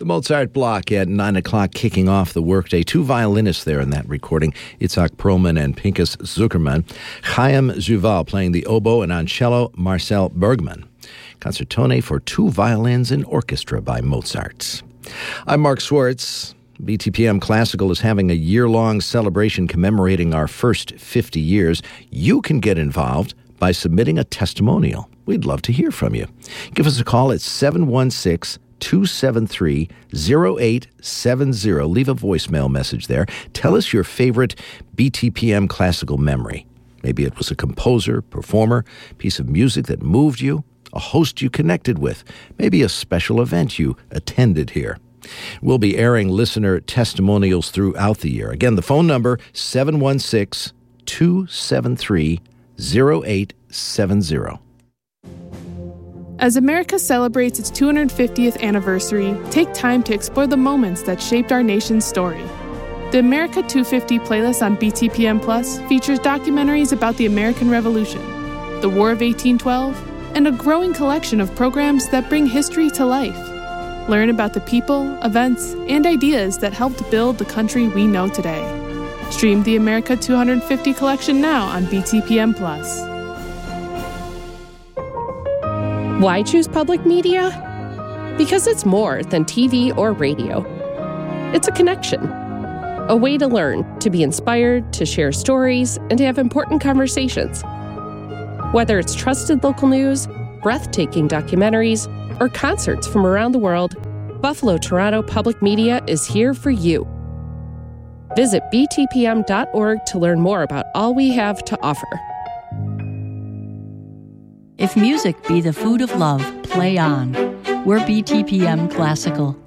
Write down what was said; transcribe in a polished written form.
The Mozart block at 9 o'clock, kicking off the workday. Two violinists there in that recording, Itzhak Perlman and Pinchas Zuckerman. Chaim Zuval playing the oboe, and on cello, Marcel Bergman. Concertone for two violins and orchestra by Mozart. I'm Mark Swartz. BTPM Classical is having a year-long celebration commemorating our first 50 years. You can get involved by submitting a testimonial. We'd love to hear from you. Give us a call at 716-273-0870. Leave a voicemail message there. Tell us your favorite BTPM Classical memory. Maybe it was a composer, performer, piece of music that moved you, a host you connected with, maybe a special event you attended here. We'll be airing listener testimonials throughout the year. Again, the phone number, 716-273-0870. As America celebrates its 250th anniversary, take time to explore the moments that shaped our nation's story. The America 250 playlist on BTPM Plus features documentaries about the American Revolution, the War of 1812, and a growing collection of programs that bring history to life. Learn about the people, events, and ideas that helped build the country we know today. Stream the America 250 collection now on BTPM Plus. Why choose public media? Because it's more than TV or radio. It's a connection, a way to learn, to be inspired, to share stories, and to have important conversations. Whether it's trusted local news, breathtaking documentaries, or concerts from around the world, Buffalo Toronto Public Media is here for you. Visit btpm.org to learn more about all we have to offer. If music be the food of love, play on. We're BTPM Classical.